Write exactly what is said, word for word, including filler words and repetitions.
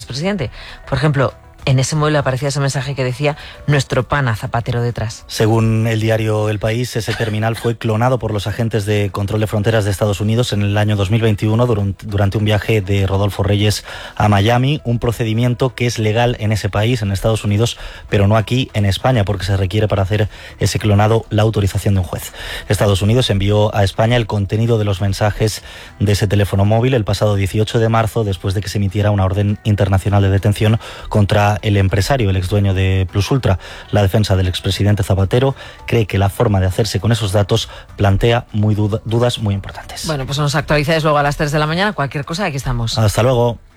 expresidente. Por ejemplo, en ese móvil aparecía ese mensaje que decía nuestro pana Zapatero detrás. Según el diario El País, ese terminal fue clonado por los agentes de control de fronteras de Estados Unidos en el año dos mil veintiuno durante un viaje de Rodolfo Reyes a Miami, un procedimiento que es legal en ese país, en Estados Unidos, pero no aquí en España, porque se requiere para hacer ese clonado la autorización de un juez. Estados Unidos envió a España el contenido de los mensajes de ese teléfono móvil el pasado dieciocho de marzo, después de que se emitiera una orden internacional de detención contra el empresario, el exdueño de Plus Ultra. La defensa del expresidente Zapatero cree que la forma de hacerse con esos datos plantea muy duda, dudas muy importantes. Bueno, pues nos actualizáis luego a las tres de la mañana. Cualquier cosa, aquí estamos. Hasta luego.